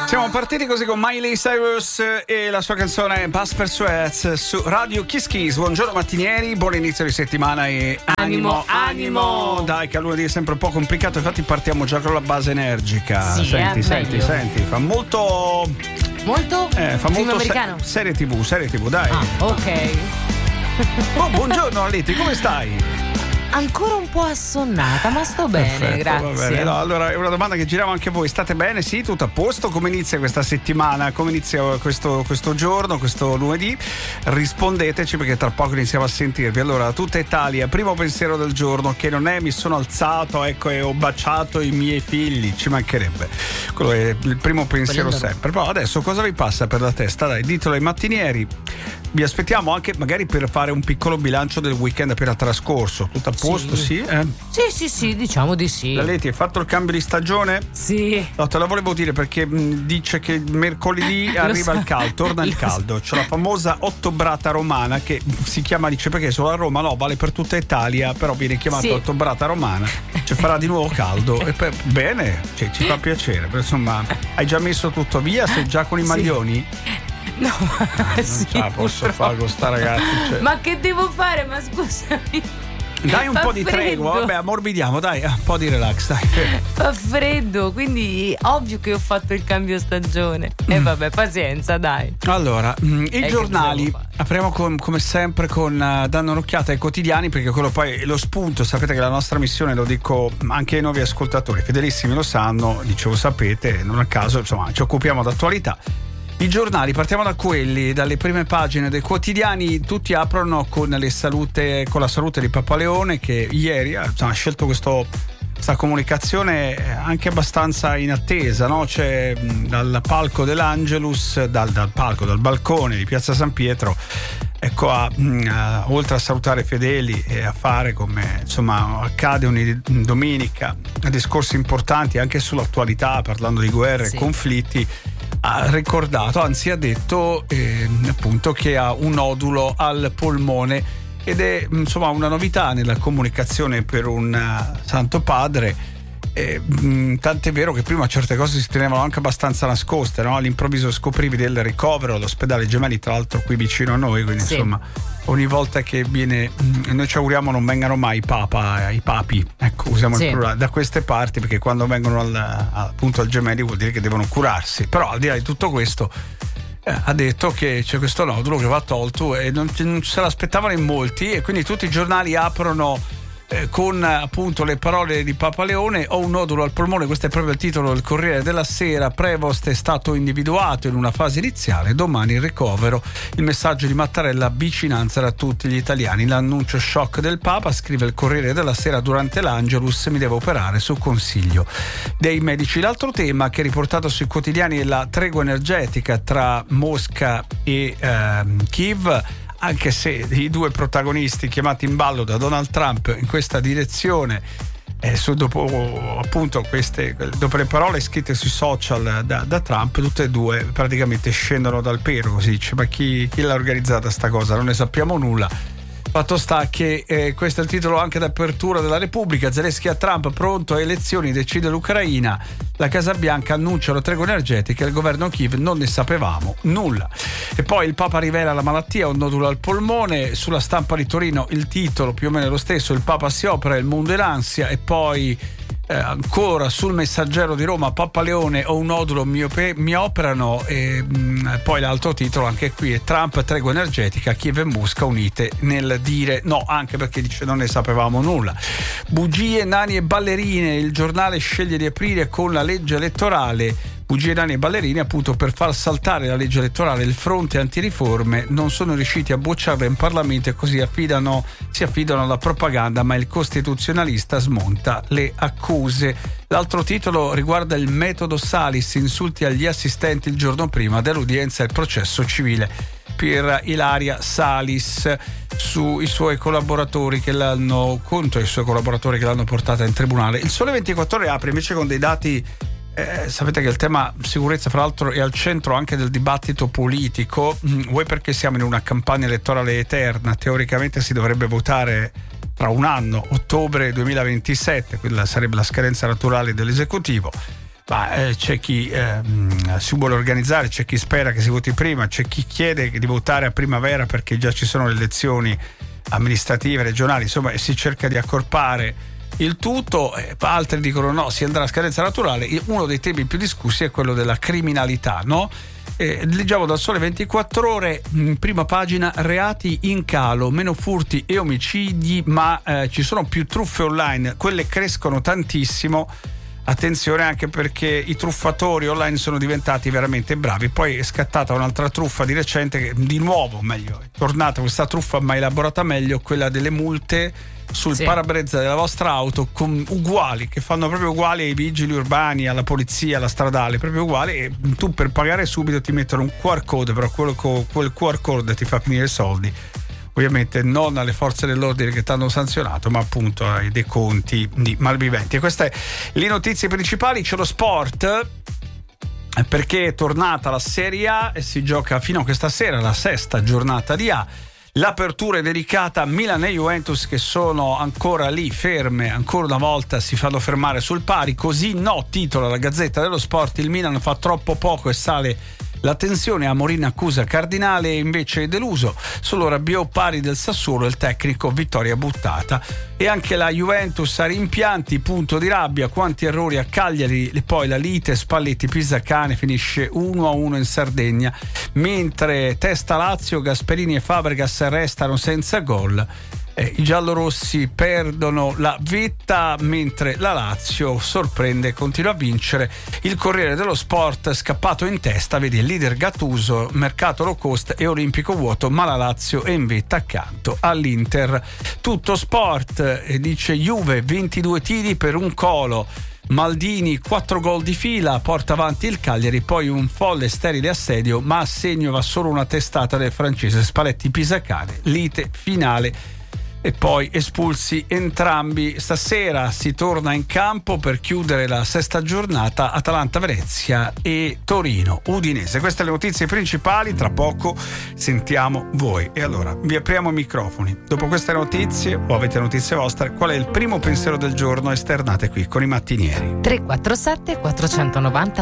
Siamo partiti così con Miley Cyrus e la sua canzone Buzz per Suez su Radio Kiss Kiss. Buongiorno mattinieri, buon inizio di settimana e animo. Dai, che a lunedì è sempre un po' complicato, infatti partiamo già con la base energica. Sì, senti, fa molto fa molto americano. Serie TV, dai. Ok. Buongiorno Aleti, come stai? Ancora un po' assonnata, ma sto bene, Perfetto, grazie. Va bene. No, allora è una domanda che giriamo anche a voi. State bene? Sì, tutto a posto? Come inizia questa settimana? Come inizia questo giorno, questo lunedì? Rispondeteci perché tra poco iniziamo a sentirvi. Allora, tutta Italia, primo pensiero del giorno che non è mi sono alzato, ecco, e ho baciato i miei figli, ci mancherebbe. Quello è il primo pensiero sempre. Però adesso cosa vi passa per la testa? Dai, ditelo ai mattinieri. Vi aspettiamo anche magari per fare un piccolo bilancio del weekend appena trascorso. Tutto a posto, sì? Sì, diciamo di sì. La Leti, hai fatto il cambio di stagione? Sì. No, te la volevo dire perché dice che mercoledì arriva il caldo, torna il caldo. C'è la famosa ottobrata romana che si chiama, dice perché solo a Roma, no, vale per tutta Italia, però viene chiamata ottobrata romana. Ci farà di nuovo caldo. E bene, cioè, ci fa piacere. Però, insomma, hai già messo tutto via? Sei già con i maglioni? No, non ce la posso fare con sta ragazza. Cioè. Ma che devo fare? Ma scusami. Dai un po' di tregua, vabbè, ammorbidiamo, dai, un po' di relax, dai. Fa freddo, quindi ovvio che ho fatto il cambio stagione. E vabbè, pazienza, dai. Allora, i giornali, apriamo come sempre dando un'occhiata ai quotidiani, perché quello poi è lo spunto. Sapete che la nostra missione, lo dico anche ai nuovi ascoltatori, fedelissimi lo sanno, dicevo sapete, non a caso, insomma, ci occupiamo d'attualità. I giornali, partiamo da quelli, dalle prime pagine dei quotidiani, tutti aprono con la salute di Papa Leone, che ieri ha scelto questa comunicazione anche abbastanza inattesa, no? C'è dal palco dell'Angelus, dal balcone di Piazza San Pietro, ecco, oltre a salutare i fedeli e a fare come insomma accade ogni domenica discorsi importanti anche sull'attualità, parlando di guerre e conflitti, ha ricordato, anzi ha detto appunto che ha un nodulo al polmone ed è insomma una novità nella comunicazione per un Santo Padre. Tant'è vero che prima certe cose si tenevano anche abbastanza nascoste, no? All'improvviso scoprivi del ricovero all'ospedale Gemelli, tra l'altro qui vicino a noi, quindi insomma ogni volta che viene, noi ci auguriamo non vengano mai i papi, ecco, usiamo il plurale, da queste parti, perché quando vengono appunto al Gemelli vuol dire che devono curarsi. Però al di là di tutto questo ha detto che c'è questo nodulo che va tolto e non se l'aspettavano in molti, e quindi tutti i giornali aprono con appunto le parole di Papa Leone: ho un nodulo al polmone. Questo è proprio il titolo del Corriere della Sera. Prevost è stato individuato in una fase iniziale, domani il ricovero. Il messaggio di Mattarella: vicinanza da tutti gli italiani. L'annuncio shock del Papa, scrive il Corriere della Sera, durante l'Angelus mi devo operare su consiglio dei medici. L'altro tema che è riportato sui quotidiani è la tregua energetica tra Mosca e Kiev, anche se i due protagonisti chiamati in ballo da Donald Trump in questa direzione, dopo le parole scritte sui social da Trump, tutte e due praticamente scendono dal pero, così dice. Ma chi l'ha organizzata sta cosa? Non ne sappiamo nulla. Fatto sta che questo è il titolo anche d'apertura della Repubblica. Zelensky a Trump: pronto a elezioni, decide l'Ucraina. La Casa Bianca annuncia la tregua energetica, il governo Kiev non ne sapevamo nulla. E poi il Papa rivela la malattia, un nodulo al polmone. Sulla Stampa di Torino il titolo più o meno è lo stesso: il Papa si opera, il mondo in ansia. E poi ancora sul Messaggero di Roma: Papa Leone, ho un nodulo, mi operano. E poi l'altro titolo anche qui è: Trump, tregua energetica, Kiev e Mosca unite nel dire no, anche perché dice non ne sapevamo nulla. Bugie, nani e ballerine, il giornale sceglie di aprire con la legge elettorale. Bugie, nani e ballerini, appunto per far saltare la legge elettorale. Il fronte antiriforme non sono riusciti a bocciarla in Parlamento e così si affidano alla propaganda, ma il costituzionalista smonta le accuse. L'altro titolo riguarda il metodo Salis, insulti agli assistenti il giorno prima dell'udienza del processo civile per Ilaria Salis contro i suoi collaboratori che l'hanno portata in tribunale. Il Sole 24 Ore apre invece con dei dati. Sapete che il tema sicurezza, fra l'altro, è al centro anche del dibattito politico. Vuoi perché siamo in una campagna elettorale eterna? Teoricamente si dovrebbe votare tra un anno, ottobre 2027, quella sarebbe la scadenza naturale dell'esecutivo. C'è chi si vuole organizzare, c'è chi spera che si voti prima, c'è chi chiede di votare a primavera perché già ci sono le elezioni amministrative, regionali, insomma si cerca di accorpare il tutto. Altri dicono no, si andrà a scadenza naturale. Uno dei temi più discussi è quello della criminalità, no? Leggiamo dal Sole 24 Ore, in prima pagina: reati in calo, meno furti e omicidi, ma ci sono più truffe online, quelle crescono tantissimo. Attenzione, anche perché i truffatori online sono diventati veramente bravi. Poi è scattata un'altra truffa di recente, che di nuovo, meglio, è tornata questa truffa ma elaborata meglio, quella delle multe sul parabrezza della vostra auto, uguali, che fanno proprio uguali ai vigili urbani, alla polizia, alla stradale, proprio uguali, e tu per pagare subito ti mettono un QR code, però quel QR code ti fa finire i soldi. Ovviamente non alle forze dell'ordine che ti hanno sanzionato, ma appunto ai dei conti di malviventi. E queste le notizie principali. C'è lo sport, perché è tornata la Serie A e si gioca fino a questa sera la 6ª giornata di A. L'apertura è dedicata a Milan e Juventus, che sono ancora lì ferme, ancora una volta si fanno fermare sul pari. Così no, titola la Gazzetta dello Sport: il Milan fa troppo poco e sale la tensione. Amorin accusa Cardinale e invece è deluso. Solo Rabiot pari del Sassuolo, il tecnico vittoria buttata. E anche la Juventus a rimpianti, punto di rabbia, quanti errori a Cagliari, e poi la lite Spalletti-Pisacane finisce 1-1 in Sardegna, mentre testa Lazio, Gasperini e Fabregas restano senza gol. I giallorossi perdono la vetta, mentre la Lazio sorprende e continua a vincere. Il Corriere dello Sport: scappato in testa, vedi il leader Gattuso, mercato low cost e olimpico vuoto, ma la Lazio è in vetta accanto all'Inter. Tutto sport, dice Juve 22 tiri per un colo. Maldini 4 gol di fila, porta avanti il Cagliari, poi un folle sterile assedio, ma a segno va solo una testata del francese Spalletti-Pisacane, lite finale. E poi espulsi entrambi. Stasera si torna in campo per chiudere la 6ª giornata: Atalanta-Venezia e Torino-Udinese. Queste le notizie principali, tra poco sentiamo voi. E allora vi apriamo i microfoni. Dopo queste notizie, o avete notizie vostre, qual è il primo pensiero del giorno? Esternate qui con i mattinieri. 347 490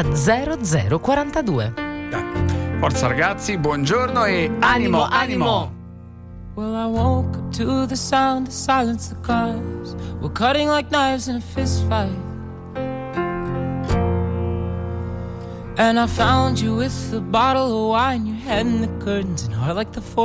0042. Forza ragazzi, buongiorno e animo. Well, I woke up to the sound, the silence, the cars were cutting like knives in a fist fight. And I found you with a bottle of wine, your head in the curtains and heart like the